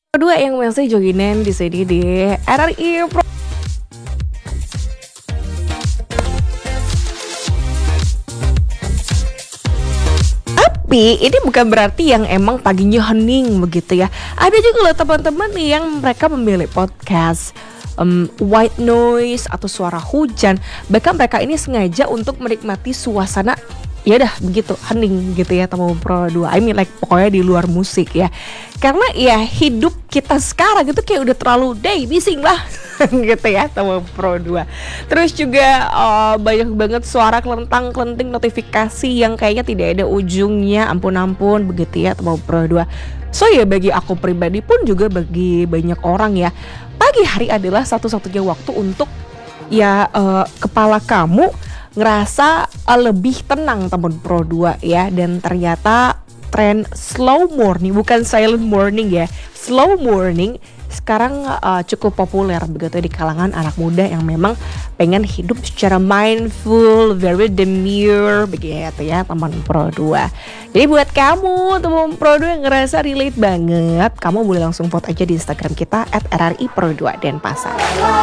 Kedua yang masih joginan di sini di RRI Pro. Tapi ini bukan berarti yang emang paginya hening begitu ya. Ada juga loh teman-teman yang mereka memilih podcast white noise atau suara hujan. Bahkan mereka ini sengaja untuk menikmati suasana ya udah begitu hening gitu ya teman Pro 2. I mean like pokoknya di luar musik ya. Karena ya hidup kita sekarang itu kayak udah terlalu bising lah gitu ya teman Pro 2. Terus juga banyak banget suara kelentang-kelenting notifikasi yang kayaknya tidak ada ujungnya. Ampun begitu ya teman Pro 2. So ya bagi aku pribadi pun juga bagi banyak orang ya, pagi hari adalah satu-satunya waktu untuk ya kepala kamu ngerasa lebih tenang teman Pro 2 ya. Dan ternyata tren slow morning, bukan silent morning ya, slow morning sekarang cukup populer begitu di kalangan anak muda yang memang pengen hidup secara mindful, very demure begitu ya teman Pro 2. Jadi buat kamu teman Pro 2 yang ngerasa relate banget, kamu boleh langsung vote aja di Instagram kita @rripro2denpasar.